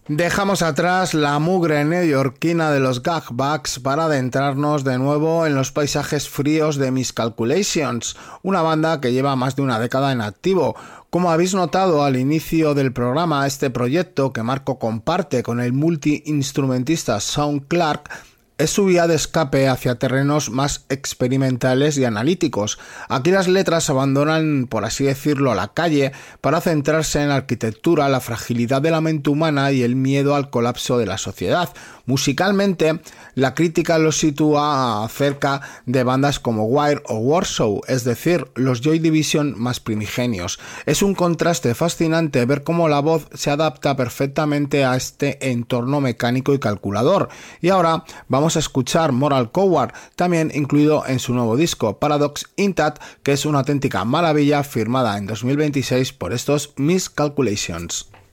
Dejamos atrás la mugre neoyorquina de los Gagbags para adentrarnos de nuevo en los paisajes fríos de Miscalculations, una banda que lleva más de una década en activo. Como habéis notado al inicio del programa, este proyecto que Marco comparte con el multiinstrumentista Sean Clark es su vía de escape hacia terrenos más experimentales y analíticos. Aquí las letras abandonan, por así decirlo, la calle para centrarse en la arquitectura, la fragilidad de la mente humana y el miedo al colapso de la sociedad. Musicalmente, la crítica los sitúa cerca de bandas como Wire o Warsaw, es decir, los Joy Division más primigenios. Es un contraste fascinante ver cómo la voz se adapta perfectamente a este entorno mecánico y calculador. Y ahora vamos a escuchar Moral Coward, también incluido en su nuevo disco Paradox Intact, que es una auténtica maravilla firmada en 2026 por estos Miscalculations.